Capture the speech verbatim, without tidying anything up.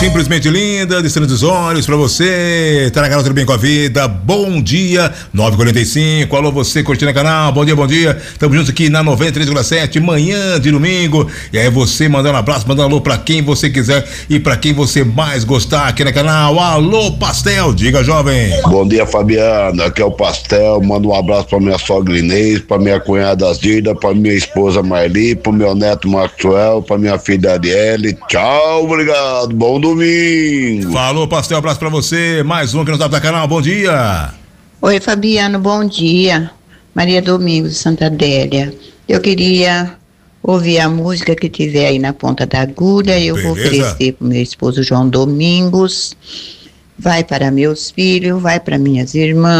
Simplesmente linda, distante dos olhos pra você. Tá na garota do bem com a vida. Bom dia, nove e quarenta e cinco. Alô, você curtindo o canal. Bom dia, bom dia. Tamo juntos aqui na noventa e três vírgula sete, manhã de domingo. E aí você mandando um abraço, mandando alô pra quem você quiser e pra quem você mais gostar aqui no canal. Alô, Pastel, diga, jovem. Bom dia, Fabiano. Aqui é o Pastel. Manda um abraço pra minha sogra Inês, pra minha cunhada Zilda, pra minha esposa Marli, pro meu neto Maxwell, pra minha filha Arielle. Tchau, obrigado. Bom domingo. Falou, Pastel, abraço pra você. Mais um que nos dá do canal, bom dia. Oi, Fabiano, bom dia. Maria Domingos, Santa Adélia. Eu queria ouvir a música que tiver aí na ponta da agulha. Eu Beleza. Vou oferecer pro meu esposo João Domingos. Vai para meus filhos, vai para minhas irmãs.